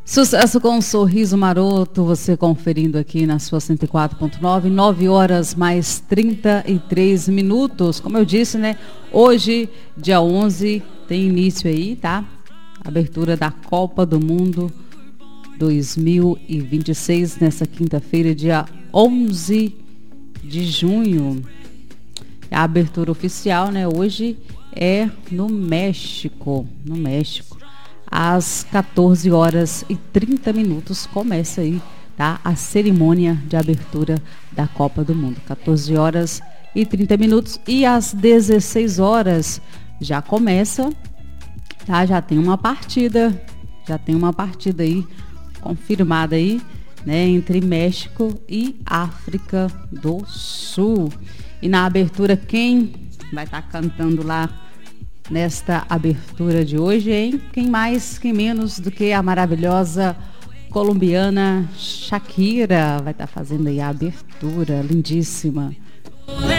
Sucesso com um sorriso maroto, você conferindo aqui na sua 104.9, 9 horas mais 33 minutos. Como eu disse, né? Hoje, dia 11, tem início aí, tá? Abertura da Copa do Mundo 2026, nessa quinta-feira, dia 11 de junho. A abertura oficial, né? Hoje é no México. Às 14 horas e 30 minutos começa aí, tá? A cerimônia de abertura da Copa do Mundo. 14 horas e 30 minutos e às 16 horas já começa, tá? Já tem uma partida aí confirmada aí, né? Entre México e África do Sul. E na abertura, quem vai estar cantando lá nesta abertura de hoje, hein? Quem mais, quem menos do que a maravilhosa colombiana Shakira vai estar fazendo aí a abertura, lindíssima.